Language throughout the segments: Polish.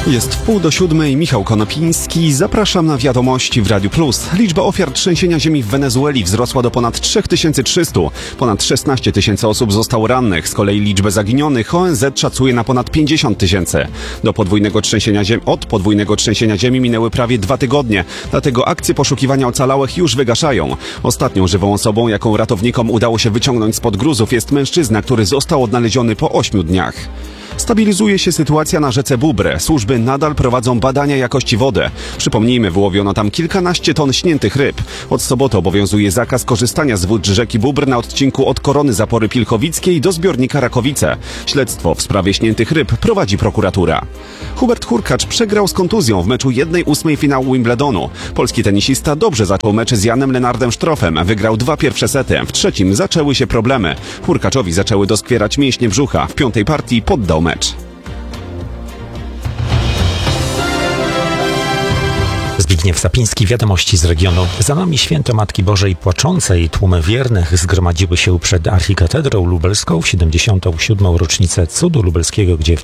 Jest 6:30, Michał Konopiński. Zapraszam na wiadomości w Radiu Plus. Liczba ofiar trzęsienia ziemi w Wenezueli wzrosła do ponad 3300. Ponad 16 tysięcy osób zostało rannych. Z kolei liczbę zaginionych ONZ szacuje na ponad 50 tysięcy. Od podwójnego trzęsienia ziemi minęły prawie 2 tygodnie. Dlatego akcje poszukiwania ocalałych już wygaszają. Ostatnią żywą osobą, jaką ratownikom udało się wyciągnąć spod gruzów, jest mężczyzna, który został odnaleziony po 8 dniach. Stabilizuje się sytuacja na rzece Bubre. Służby nadal prowadzą badania jakości wody. Przypomnijmy, wyłowiono tam kilkanaście ton śniętych ryb. Od soboty obowiązuje zakaz korzystania z wód rzeki Bubr na odcinku od Korony Zapory Pilchowickiej do zbiornika Rakowice. Śledztwo w sprawie śniętych ryb prowadzi prokuratura. Hubert Hurkacz przegrał z kontuzją w meczu 1/8 finału Wimbledonu. Polski tenisista dobrze zaczął mecz z Janem Lenardem Sztrofem. Wygrał 2 pierwsze sety. W trzecim zaczęły się problemy. Hurkaczowi zaczęły doskwierać mięśnie brzucha. W 5. partii poddał mecz. Zbigniew Sapiński, wiadomości z regionu. Za nami święto Matki Bożej Płaczącej. Tłumy wiernych zgromadziły się przed archikatedrą lubelską w 77. rocznicę cudu lubelskiego, gdzie w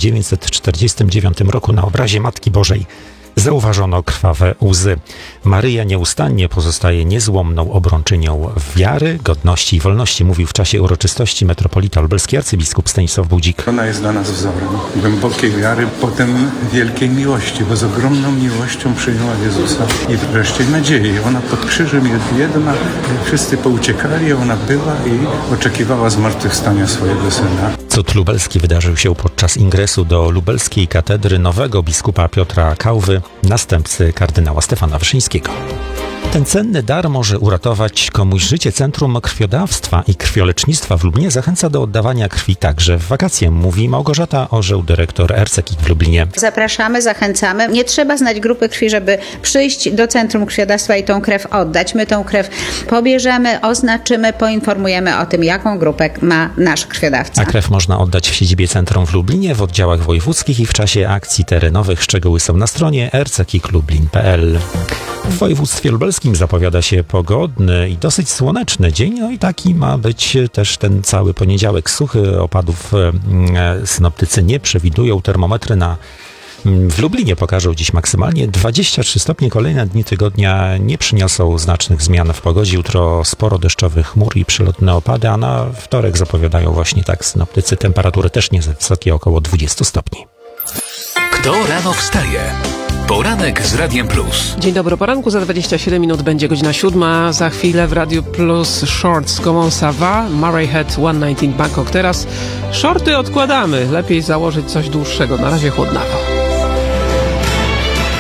1949 roku na obrazie Matki Bożej zauważono krwawe łzy. Maryja nieustannie pozostaje niezłomną obrończynią wiary, godności i wolności, mówił w czasie uroczystości metropolita lubelski arcybiskup Stanisław Budzik. Ona jest dla nas wzorem głębokiej wiary, potem wielkiej miłości, bo z ogromną miłością przyjęła Jezusa i wreszcie nadziei. Ona pod krzyżem jedna, wszyscy pouciekali, ona była i oczekiwała zmartwychwstania swojego Syna. Cud lubelski wydarzył się podczas ingresu do lubelskiej katedry nowego biskupa Piotra Kałwy, następcy kardynała Stefana Wyszyńskiego. Ten cenny dar może uratować komuś życie. Centrum Krwiodawstwa i Krwiolecznictwa w Lublinie zachęca do oddawania krwi także w wakacje, mówi Małgorzata Orzeł, dyrektor RCKiK w Lublinie. Zapraszamy, zachęcamy. Nie trzeba znać grupy krwi, żeby przyjść do Centrum Krwiodawstwa i tą krew oddać. My tą krew pobierzemy, oznaczymy, poinformujemy o tym, jaką grupę ma nasz krwiodawca. A krew można oddać w siedzibie centrum w Lublinie, w oddziałach wojewódzkich i w czasie akcji terenowych. Szczegóły są na stronie rckiklublin.pl. W województwie lubelskim zapowiada się pogodny i dosyć słoneczny dzień, no i taki ma być też ten cały poniedziałek. Suchy, opadów synoptycy nie przewidują. Termometry w Lublinie pokażą dziś maksymalnie 23 stopnie. Kolejne dni tygodnia nie przyniosą znacznych zmian w pogodzie. Jutro sporo deszczowych chmur i przelotne opady, a na wtorek zapowiadają właśnie tak synoptycy. Temperatury też nie za wysokie, około 20 stopni. Kto rano wstaje? Poranek z Radiem Plus. Dzień dobry, poranku za 27 minut będzie godzina 7. Za chwilę w Radiu Plus Shorts Comment ça va? Murray Head 119 Bangkok. Teraz shorty odkładamy. Lepiej założyć coś dłuższego. Na razie chłodnawo.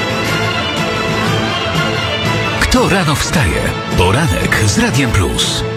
Kto rano wstaje? Poranek z Radiem Plus.